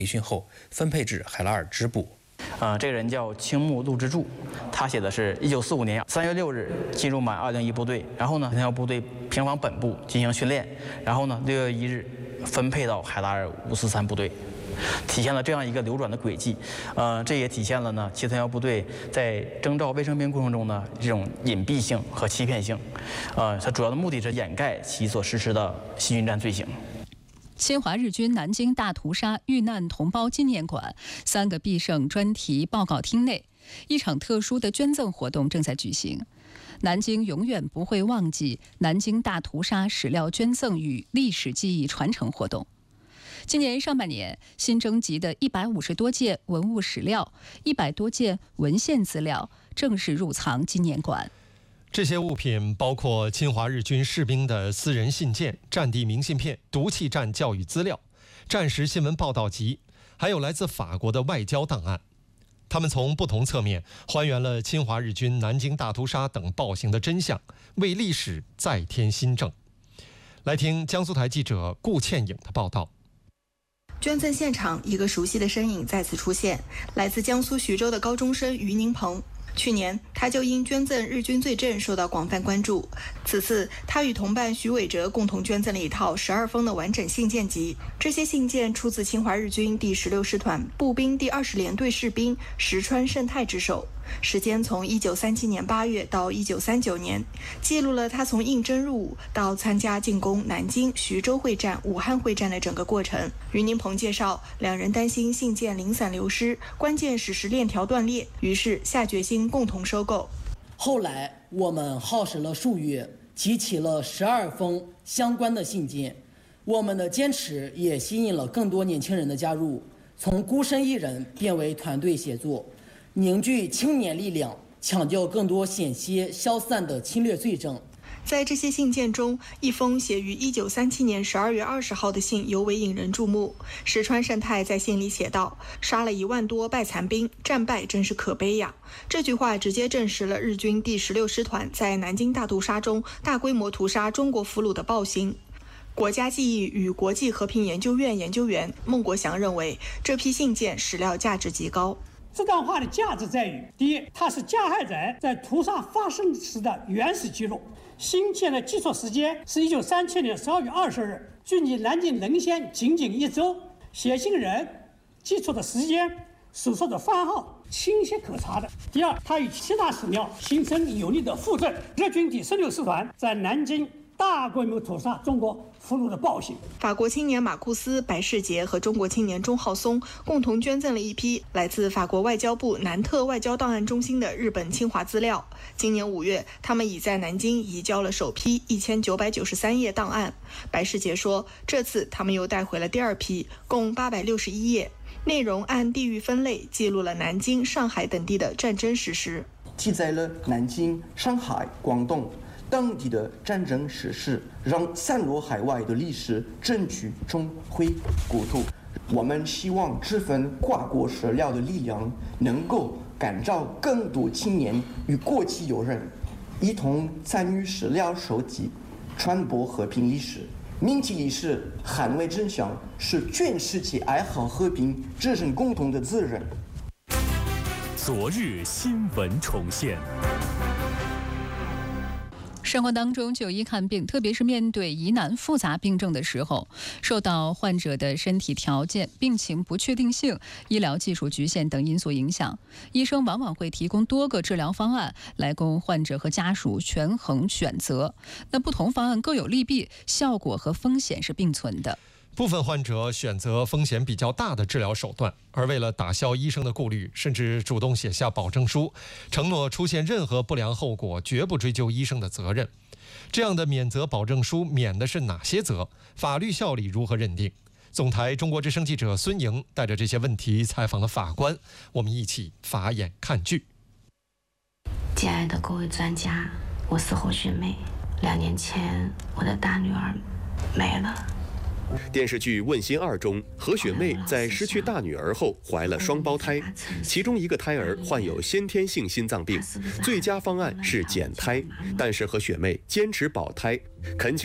培训后分配至海拉尔支部。 这个人叫青木陆之助，他写的是1945年3月6日进入满201部队，然后呢，要部队平房本部进行训练，然后呢，6月1日分配到海拉尔543部队，体现了这样一个流转的轨迹。这也体现了呢731部队在征召卫生兵过程中呢这种隐蔽性和欺骗性。它主要的目的是掩盖其所实施的细菌战罪行。 侵华日军南京大屠杀遇难同胞纪念馆3个必胜专题报告厅内，一场特殊的捐赠活动正在举行。南京永远不会忘记南京大屠杀史料捐赠与历史记忆传承活动。今年上半年，新征集的150多件文物史料、100多件文献资料正式入藏纪念馆。 这些物品包括侵华日军士兵的私人信件、战地明信片、毒气战教育资料、战时新闻报道集，还有来自法国的外交档案。他们从不同侧面还原了侵华日军南京大屠杀等暴行的真相，为历史再添新证。来听江苏台记者顾倩颖的报道。 捐赠现场，一个熟悉的身影再次出现，来自江苏徐州的高中生于宁鹏。去年，他就因捐赠日军罪证受到广泛关注。此次，他与同伴徐伟哲共同捐赠了一套12封的完整信件集。这些信件出自侵华日军第16师团步兵第20联队士兵石川胜太之手，时间从1937年8月到1939年，记录了他从应征入伍到参加进攻南京、徐州会战、武汉会战的整个过程。于宁鹏介绍，两人担心信件零散流失，关键史实链条断裂，于是下决心共同收购。 后来我们耗时了数月，集齐了12封相关的信件。我们的坚持也吸引了更多年轻人的加入，从孤身一人变为团队协作，凝聚青年力量，抢救更多险些消散的侵略罪证。 在这些信件中，一封写于1937年12月20号的信尤为引人注目。石川胜太在信里写道：“杀了1万多败残兵，战败真是可悲呀。”这句话直接证实了日军第16师团在南京大屠杀中大规模屠杀中国俘虏的暴行。国家记忆与国际和平研究院研究员孟国祥认为，这批信件史料价值极高。 这段话的价值在于：第一，它是加害者在屠杀发生时的原始记录。信件的记错时间是1937年12月20日，距离南京沦陷仅仅1周。写信人记错的时间、手册的番号清晰可查的。第二，它与其他史料形成有力的附证。日军第16师团在南京大规模屠杀中国俘虏的暴行。 法国青年马库斯、白世杰和中国青年钟浩松共同捐赠了一批来自法国外交部南特外交档案中心的日本侵华资料。今年5月，他们已在南京移交了首批1993页档案。白世杰说，这次他们又带回了第2批，共861页，内容按地域分类记录了南京、上海等地的战争史实， 记载了南京、上海、广东当地的战争史实，让散落海外的历史证据重回国土。我们希望这份跨国史料的力量能够感召更多青年与国际友人，一同参与史料收集、传播和平历史。铭记历史、捍卫真相，是全世界爱好和平、这是共同的责任。 昨日新闻重现。 生活当中就医看病，特别是面对疑难复杂病症的时候，受到患者的身体条件、病情不确定性、医疗技术局限等因素影响，医生往往会提供多个治疗方案来供患者和家属权衡选择。那不同方案各有利弊，效果和风险是并存的。 部分患者选择风险比较大的治疗手段，而为了打消医生的顾虑，甚至主动写下保证书，承诺出现任何不良后果绝不追究医生的责任。这样的免责保证书免的是哪些责？法律效力如何认定？总台中国之声记者孙莹带着这些问题采访了法官，我们一起法眼看剧。 亲爱的各位专家，我是何雪梅。2年前，我的大女儿没了。 电视剧《问心2》中，何雪妹在失去大女儿后怀了双胞胎，其中一个胎儿患有先天性心脏病，最佳方案是减胎，但是何雪妹坚持保胎，恳请